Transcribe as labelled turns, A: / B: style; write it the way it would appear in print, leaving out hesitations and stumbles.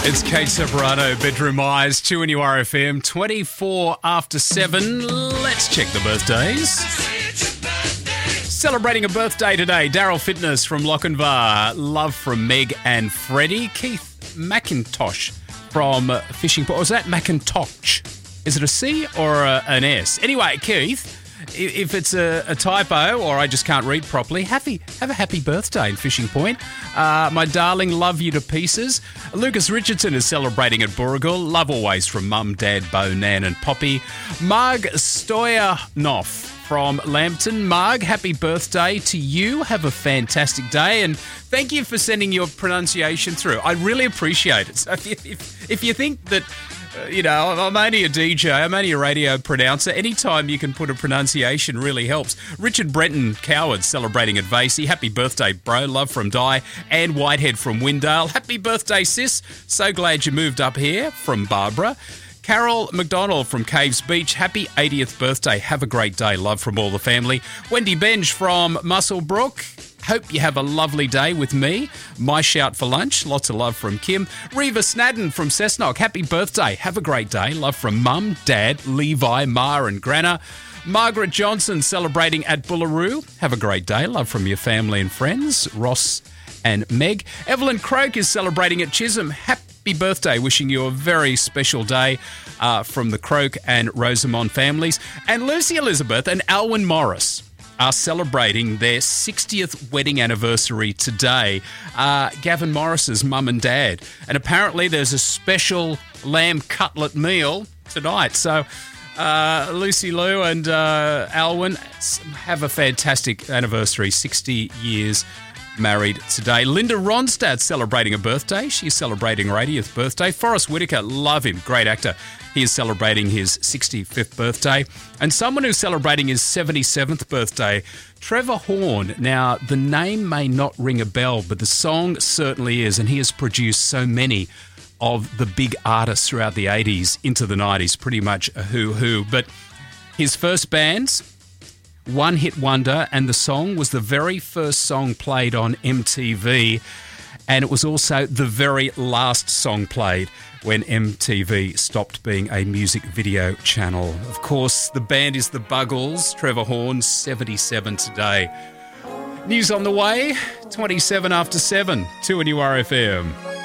A: It's Kate Separato, Bedroom Eyes, 2NURFM, 24 after 7. Let's check the birthdays. Celebrating a birthday today, Daryl Fitness from Lochinvar, love from Meg and Freddie. Keith McIntosh from Fishing Port. Was that McIntosh? Is it a C or an S? Anyway, Keith, if it's a typo or I just can't read properly, have a happy birthday in Fishing Point. My darling, love you to pieces. Lucas Richardson is celebrating at Booragul. Love always from Mum, Dad, Bo, Nan and Poppy. Marg Stoyanov from Lambton. Marg, happy birthday to you. Have a fantastic day and thank you for sending your pronunciation through. I really appreciate it. So if you think that... I'm only a DJ, I'm only a radio pronouncer. Anytime you can put a pronunciation really helps. Richard Brenton Coward celebrating at Vasey. Happy birthday, bro. Love from Di. Anne Whitehead from Windale. Happy birthday, sis. So glad you moved up here from Barbara. Carol McDonald from Caves Beach. Happy 80th birthday. Have a great day. Love from all the family. Wendy Benj from Musselbrook. Hope you have a lovely day with me. My shout for lunch. Lots of love from Kim. Reva Snadden from Cessnock. Happy birthday. Have a great day. Love from Mum, Dad, Levi, Ma and Granna. Margaret Johnson celebrating at Bullaroo. Have a great day. Love from your family and friends. Ross and Meg. Evelyn Croak is celebrating at Chisholm. Happy birthday. Wishing you a very special day from the Croak and Rosamond families. And Lucy Elizabeth and Alwyn Morris are celebrating their 60th wedding anniversary today. Gavin Morris's mum and dad. And apparently there's a special lamb cutlet meal tonight. So Lucy Lou and Alwyn, have a fantastic anniversary. 60 years married today. Linda Ronstadt celebrating a birthday. She's celebrating her 80th birthday. Forrest Whitaker, love him, great actor. He is celebrating his 65th birthday. And someone who's celebrating his 77th birthday, Trevor Horn. Now, the name may not ring a bell, but the song certainly is. And he has produced so many of the big artists throughout the 80s into the 90s, pretty much a who. But his first band's one hit wonder, and the song was the very first song played on MTV. And it was also the very last song played when MTV stopped being a music video channel. Of course, the band is the Buggles. Trevor Horn, 77 today. News on the way, 27 after 7, 2NURFM.